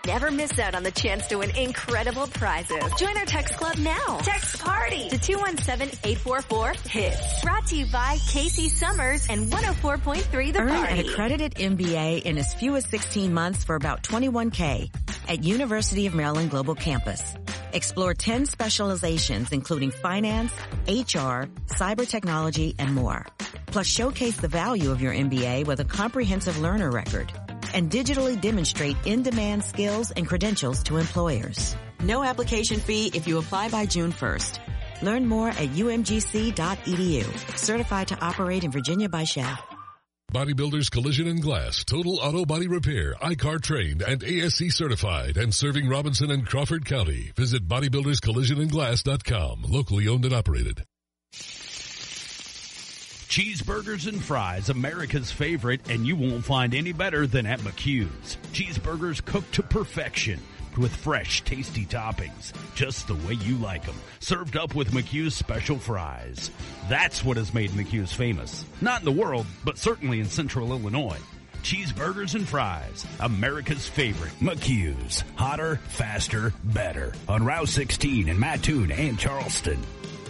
never miss out on the chance to win incredible prizes. Join our text club now. Text PARTY to 217-844-HITS. Brought to you by Casey Summers and 104.3 The Earn Party. an accredited MBA in as few as 16 months for about $21K at University of Maryland Global Campus. Explore 10 specializations including finance, HR, cyber technology, and more. Plus showcase the value of your MBA with a comprehensive learner record and digitally demonstrate in-demand skills and credentials to employers. No application fee if you apply by June 1st. Learn more at umgc.edu. Certified to operate in Virginia by Shell. Bodybuilders Collision and Glass, total auto body repair, ICAR trained and ASC certified, and serving Robinson and Crawford County. Visit bodybuilderscollisionandglass.com. Locally owned and operated. Cheeseburgers and fries, America's favorite, and you won't find any better than at McHugh's. Cheeseburgers cooked to perfection with fresh, tasty toppings, just the way you like them, served up with McHugh's special fries. That's what has made McHugh's famous. Not in the world, but certainly in Central Illinois. Cheeseburgers and fries, America's favorite. McHugh's. Hotter, faster, better. On Route 16 in Mattoon and Charleston.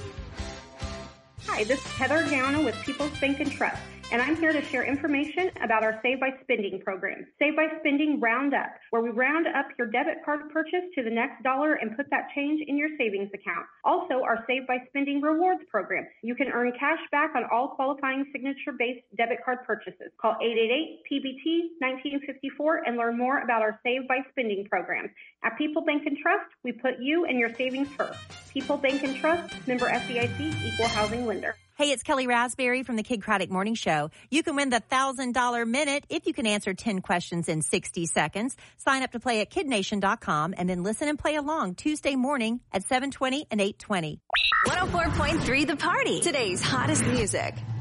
Hi, this is Heather Gowna with People's Bank and Trust, and I'm here to share information about our Save by Spending program. Save by Spending Round Up, where we round up your debit card purchase to the next dollar and put that change in your savings account. Also, our Save by Spending Rewards program. You can earn cash back on all qualifying signature-based debit card purchases. Call 888-PBT-1954 and learn more about our Save by Spending program. At People Bank and Trust, we put you and your savings first. People Bank and Trust, member FDIC, equal housing lender. Hey, it's Kelly Raspberry from the Kid Craddock Morning Show. You can win the $1,000 minute if you can answer 10 questions in 60 seconds. Sign up to play at kidnation.com and then listen and play along Tuesday morning at 7:20 and 8:20. 104.3 The Party. Today's hottest music.